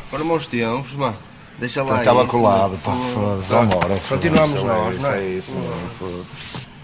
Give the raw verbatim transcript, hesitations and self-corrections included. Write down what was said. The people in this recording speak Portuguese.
Foram bons tempos, mano. Deixa lá Estava isso, colado, mano. pá, Pô, foda-se, só- vambora. Continuamos foda-se, nós, isso não é? É isso, mano, foda-se.